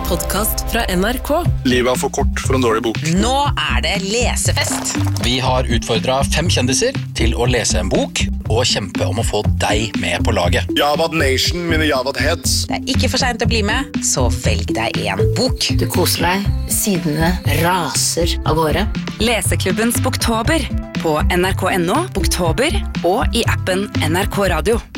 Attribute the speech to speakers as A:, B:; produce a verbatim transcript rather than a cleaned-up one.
A: podcast fra N R K.
B: Livet er for kort for en dårlig bok.
C: Nå er det lesefest.
D: Vi har utfordret fem kjendiser til å lese en bok og kjempe om å få deg med på laget.
B: Javad Nation, mine Javad Heads.
C: Det er ikke for sent å bli med, så velg deg en bok.
E: Du koser deg, sidene raser av gårde.
A: Leseklubbens Boktober på N R K punktum no, Boktober og i appen N R K Radio.